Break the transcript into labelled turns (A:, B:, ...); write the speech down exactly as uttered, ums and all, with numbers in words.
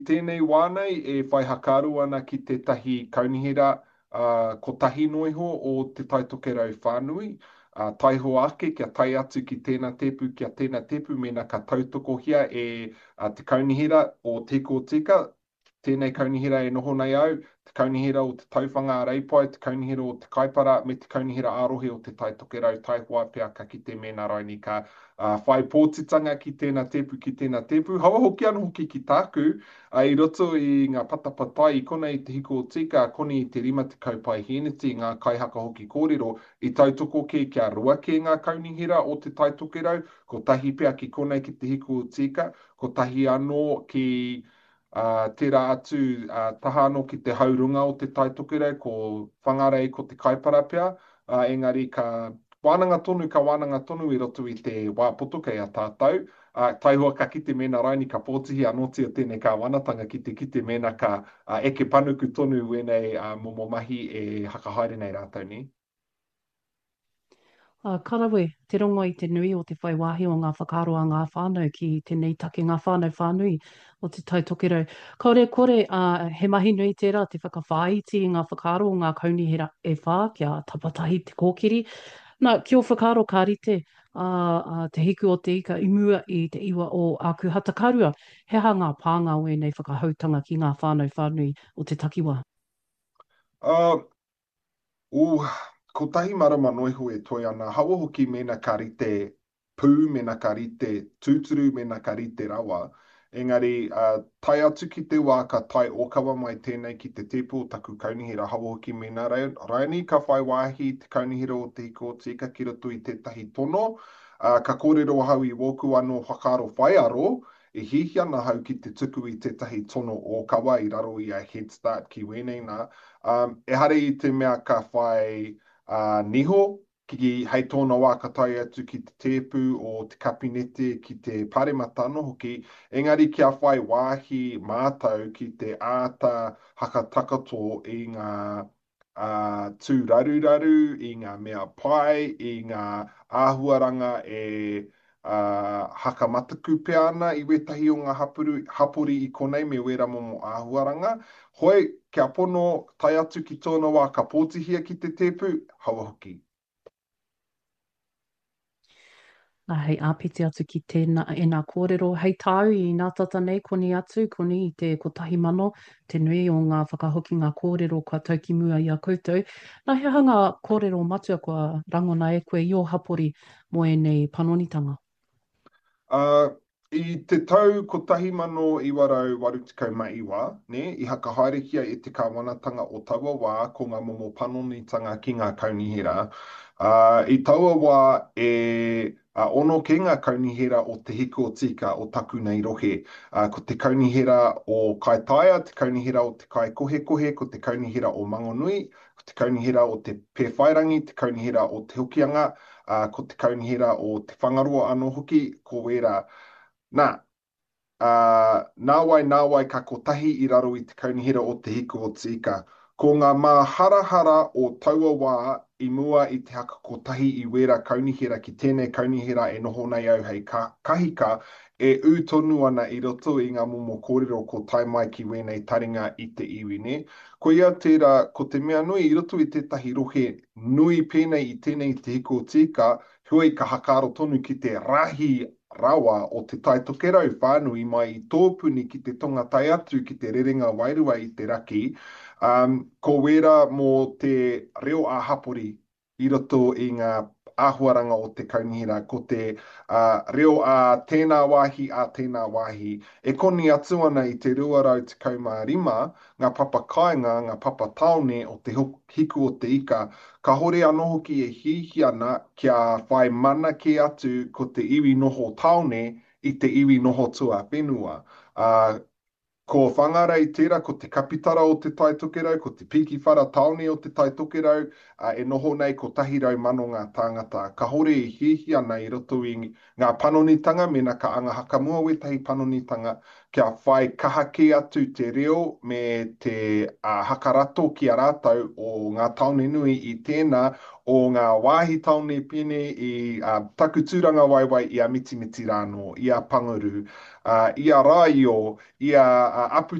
A: tēnei wānei e whai hakaru ana ki tētahi kaunihira uh, ko tahi noiho o te taitokerau whānui. Uh, taiho ake kia tai atu ki tēnā tepu, kia tēnā tepu, mena ka tautoko hia e uh, te kaunihira o Teko Tika. Tēnei kaunihira e noho nei au, te kaunihira o te tauwhanga a Reipai, te kaunihira o te kaipara, me te kaunihira arohe o te taitokerau taihoa pea ka ki te mena raini ka uh, whai pōtitanga ki tēnā tepu, ki tēnā tepu. Hawa hoki anu hoki ki tāku, uh, i roto i ngā patapatai, i kona i te hiko o tika, koni i te rima te kaupai heneti, ngā kaihaka hoki kōrero, i tautoko ke kia rua ke ngā kaunihira o te taitokerau, ko tahi pea ki kona i ki te hiko o tika, ko tahi anō ki Uh, tērā atu uh, taha anō ki te haurunga o te taitokerau, ko whangarei ko te kaipara pea, uh, engari ka wānanga tonu, ka wānanga tonu i roto i te wāpoto kei a tātou. Uh, taihua ka kite mena raini ka pōtihi anotia tēnei ka wanatanga ki te kite mena ka uh, eke panuku tonu wenei uh, momo mahi e hakahaere nei rātou ni.
B: Uh, karawe, te rongo i te nui o te whai wāhi o ngā whakaaro a ngā whānau ki tēnei take ngā whānau whānui o te taitokerau. Kore kore, uh, he mahi nui tērā te whakawhāiti i ngā whakaaro o ngā kaunihira e whā kia tapatahi te kōkiri. Nā, ki o whakaaro ka rite, uh, uh, te hiku o te ika i mua i te iwa o aku hatakarua, he ha ngā pānga o e nei whakahautanga ki ngā whānau whānui o te takiwa.
A: Uh, uh, ko tahi marama noiho e toi ana, hawa hoki mena ka rite pū, mena ka rite tūturu, mena ka rite rawa. Engari, uh, tai atu ki te wā ka tai okawa mai tēnei ki te tepo o taku kaunihira, hawa hoki mena raini, ka whai wāhi te kaunihira o te hiko o tika ki roto i tētahi tono, uh, ka kōrero hau i woku anō whakaaro whai aro, e hihi ana hau ki te tuku i tētahi tono o kawa i raro i a Head Start ki wenei nā. Um, e hare i te mea ka whai uh, niho, ki hei tōna wā ka tai atu ki te tepu o te kapinete ki te paremata anō hoki, engari kia whai wāhi mātau ki te āta haka takato i ngā uh, tū raruraru, i ngā mea pai, i ngā āhuaranga e uh, haka mataku pea ana i wetahi o ngā hapuru, hapuri i konei me wera momo āhuaranga. Hoi, kia pono tai atu ki tōna wā ka pōtihia ki te tepu, hawa hoki.
B: Nā hei āpiti atu ki tēnā e nā kōrero. Hei tāu i nā tata nei koni atu, koni i te kotahi mano, te nui o ngā whakahoki ngā kōrero kua tauki mua i a koutou. Nā he hanga kōrero matua kua rangona e koe i o hapori mo e nei panonitanga.
A: Uh, I te tau ko tahi mano i warau warutikau mai iwa, ne, i haka haerekia e te kāwanatanga o taua wā ko ngā momo panonitanga ki ngā kaunihira. Uh, I taua wā e uh, ono ke ngā kaunihira o te hiko o tika o taku nei rohe. Uh, ko te kaunihira o Kaitaia, te kaunihira o te kai kohe kohe, ko te kaunihira o Mangonui, ko te kaunihira o te Pewhairangi, te kaunihira o te Hokianga, uh, ko te kaunihira o te Whangaroa anō hoki, ko wera. Nā, uh, nāwai nāwai ka kotahi i raro i te kaunihira o te hiko o te ika. Ko ngā māharahara o taua wā i mua i te haka kotahi i wera kaunihira ki tēnei kaunihira e noho nei au hei ka, kahika e ūtonu ana i roto i ngā momo kōrero ko tai mai ki wenei taringa i te iwi ne. Ko ia tērā, ko te mea nui i roto i tētahi rohe nui pēnei i tēnei te hiko o te ika, hui ka hakaro tonu ki te rahi rawa o te taitokerau whānui mai i tōpuni ki te tonga tai atu ki te rerenga wairua i te raki, um, ko wera mō te reo a hapori i roto i ngā āhuaranga o te kaunihira, ko te uh, reo a tēnā wāhi a tēnā wāhi. E koni atu ana i te ruarau te kaumārima, ngā papa kāinga, ngā papa taone o te hiku o te ika, ka hore anō hoki e hihi ana kia whai mana ke atu ko te iwi noho taone i te iwi noho tua whenua. Uh, Ko whangara i tērā, ko te kapitara o te taitokerau, ko te piki whara taone o te taitokerau, uh, e noho nei ko tahirau mano ngā tāngata. Ka hore i hihi ana i roto i ngā panonitanga, mena ka anga hakamua wetahi panonitanga, kia whai kahake atu te reo me te uh, hakarato ki a rātou o ngā taone nui i tēnā o ngā wāhi taone pene i uh, takuturanga waiwai i a mitimiti rāno, i a panguru, uh, i a rāio, i a uh, apu